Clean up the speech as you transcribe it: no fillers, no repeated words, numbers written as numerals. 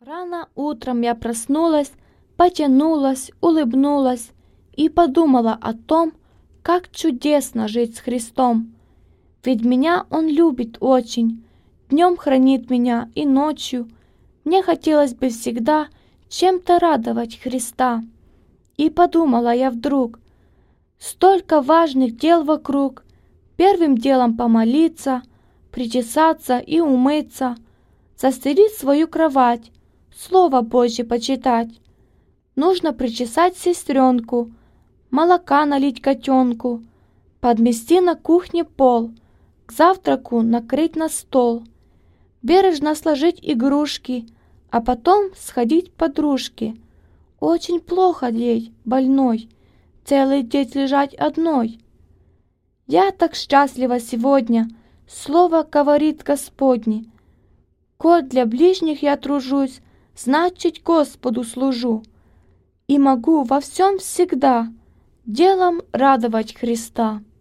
Рано утром я проснулась, потянулась, улыбнулась и подумала о том, как чудесно жить с Христом. Ведь меня Он любит очень, днем хранит меня и ночью. Мне хотелось бы всегда чем-то радовать Христа. И подумала я вдруг, столько важных дел вокруг. Первым делом помолиться, причесаться и умыться, застелить свою кровать, Слово Божье почитать. Нужно причесать сестренку, молока налить котенку, подмести на кухне пол, к завтраку накрыть на стол, бережно сложить игрушки, а потом сходить к подружке. Очень плохо ей, больной, целый день лежать одной. Я так счастлива сегодня, слово говорит Господне. Коль для ближних я тружусь, значит, Господу служу, и могу во всем всегда делом радовать Христа.